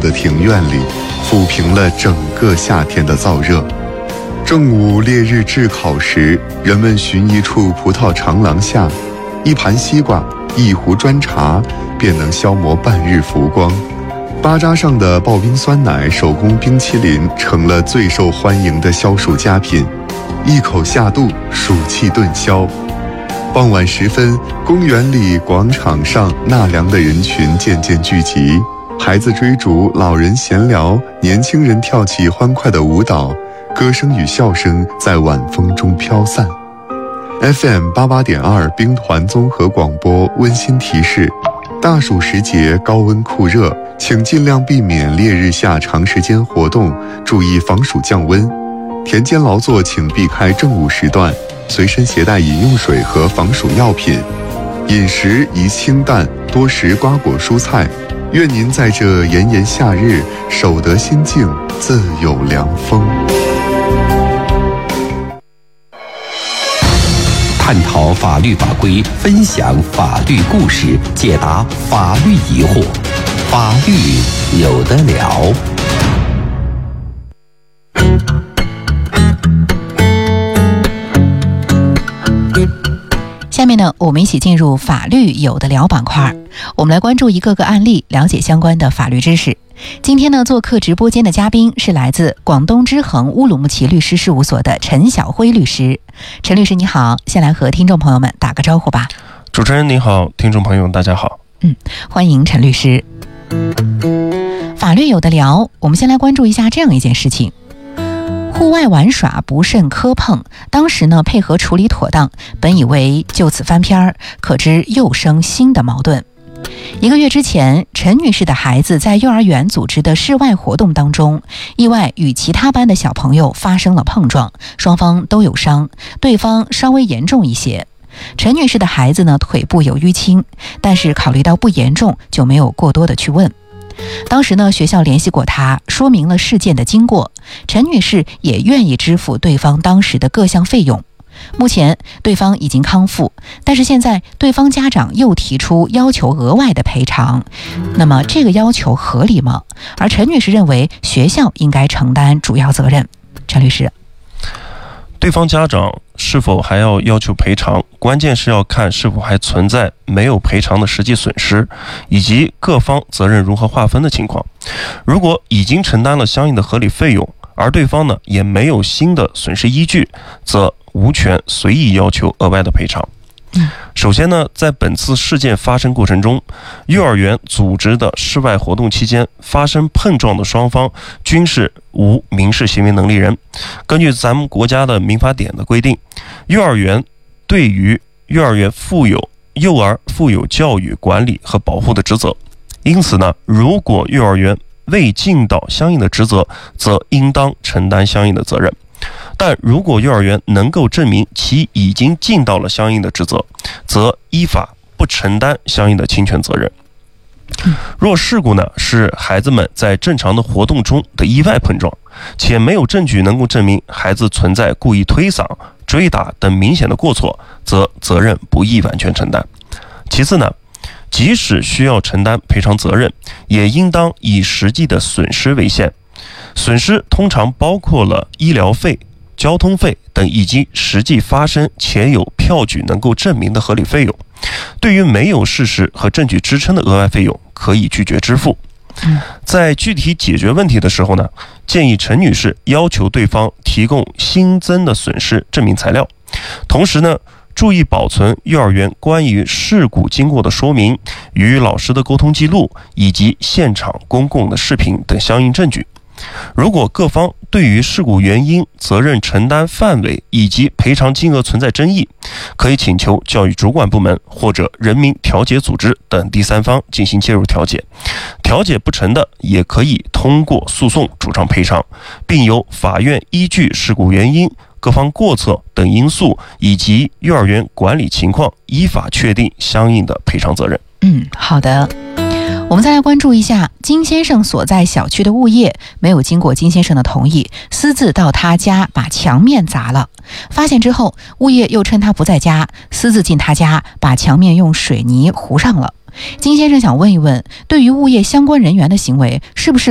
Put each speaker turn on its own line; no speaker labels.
的庭院里，抚平了整个夏天的燥热。正午烈日炙烤时，人们寻一处葡萄长廊下，一盘西瓜，一壶砖茶，便能消磨半日浮光。巴扎上的刨冰酸奶手工冰淇淋成了最受欢迎的消暑佳品，一口下肚，暑气顿消。傍晚时分，公园里、广场上纳凉的人群渐渐聚集，孩子追逐，老人闲聊，年轻人跳起欢快的舞蹈，歌声与笑声在晚风中飘散。FM 88.2兵团综合广播温馨提示：大暑时节高温酷热，请尽量避免烈日下长时间活动，注意防暑降温。田间劳作请避开正午时段，随身携带饮用水和防暑药品。饮食宜清淡，多食瓜果蔬菜。愿您在这炎炎夏日守得心静，自有凉风。
探讨法律法规，分享法律故事，解答法律疑惑，法律有得聊。
下面呢，我们一起进入法律有得聊板块，我们来关注一个个案例，了解相关的法律知识。今天呢，做客直播间的嘉宾是来自广东之恒乌鲁木齐律师事务所的陈晓辉律师。陈律师你好，先来和听众朋友们打个招呼吧。
主持人你好，听众朋友大家好。
欢迎陈律师。法律有得聊，我们先来关注一下这样一件事情。户外玩耍不慎磕碰，当时呢配合处理妥当，本以为就此翻篇儿，可知又生新的矛盾。1个月之前，陈女士的孩子在幼儿园组织的室外活动当中，意外与其他班的小朋友发生了碰撞，双方都有伤，对方稍微严重一些。陈女士的孩子呢腿部有淤青，但是考虑到不严重，就没有过多的去问。当时呢，学校联系过她，说明了事件的经过，陈女士也愿意支付对方当时的各项费用。目前对方已经康复，但是现在对方家长又提出要求额外的赔偿，那么这个要求合理吗？而陈女士认为学校应该承担主要责任。陈律师，
对方家长是否还要求赔偿，关键是要看是否还存在没有赔偿的实际损失，以及各方责任如何划分的情况。如果已经承担了相应的合理费用，而对方呢也没有新的损失依据，则无权随意要求额外的赔偿。首先呢，在本次事件发生过程中，幼儿园组织的室外活动期间发生碰撞的双方均是无民事行为能力人。根据咱们国家的民法典的规定，幼儿园对于幼儿园幼儿负有教育、管理和保护的职责。因此呢，如果幼儿园未尽到相应的职责，则应当承担相应的责任。但如果幼儿园能够证明其已经尽到了相应的职责，则依法不承担相应的侵权责任。若事故呢是孩子们在正常的活动中的意外碰撞，且没有证据能够证明孩子存在故意推搡、追打等明显的过错，则责任不宜完全承担。其次呢，即使需要承担赔偿责任，也应当以实际的损失为限。损失通常包括了医疗费、交通费等以及实际发生且有票据能够证明的合理费用。对于没有事实和证据支撑的额外费用，可以拒绝支付。在具体解决问题的时候呢，建议陈女士要求对方提供新增的损失证明材料，同时呢，注意保存幼儿园关于事故经过的说明、与老师的沟通记录以及现场公共的视频等相应证据。如果各方对于事故原因、责任承担范围以及赔偿金额存在争议，可以请求教育主管部门或者人民调解组织等第三方进行介入调解。调解不成的，也可以通过诉讼主张赔偿，并由法院依据事故原因、各方过错等因素以及幼儿园管理情况，依法确定相应的赔偿责任。
好的。我们再来关注一下金先生所在小区的物业没有经过金先生的同意，私自到他家把墙面砸了。发现之后，物业又趁他不在家，私自进他家把墙面用水泥糊上了。金先生想问一问，对于物业相关人员的行为，是不是